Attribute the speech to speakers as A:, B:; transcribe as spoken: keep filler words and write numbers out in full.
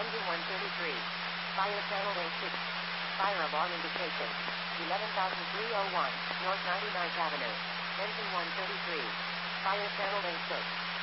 A: Engine one thirty-three. Fire channel lane six. Fire alarm indication. eleven thousand three oh one, North ninety-ninth Avenue. Engine one thirty-three. Fire channel lane six.